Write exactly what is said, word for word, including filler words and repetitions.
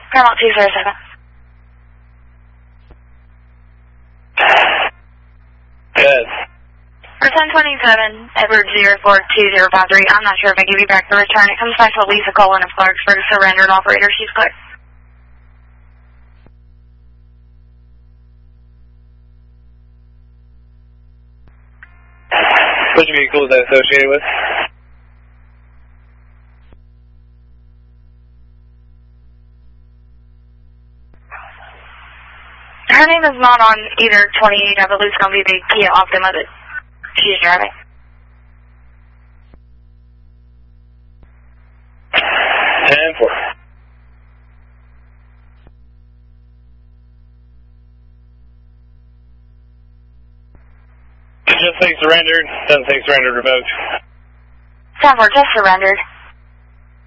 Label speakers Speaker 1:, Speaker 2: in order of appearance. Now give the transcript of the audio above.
Speaker 1: Paramount two zero seven.
Speaker 2: Good.
Speaker 1: For ten twenty-seven, Edward zero four two zero five three. I'm not sure if I give you back the return. It comes back to Lisa Colin of Clarksburg. Surrendered operator. She's clear.
Speaker 2: Which vehicle is that associated with?
Speaker 1: Her name is not on either twenty-eight. I believe it's going to be the Kia Optima that she's driving.
Speaker 2: ten four. Just say surrendered. Doesn't say surrendered revoked.
Speaker 1: ten four, just surrendered.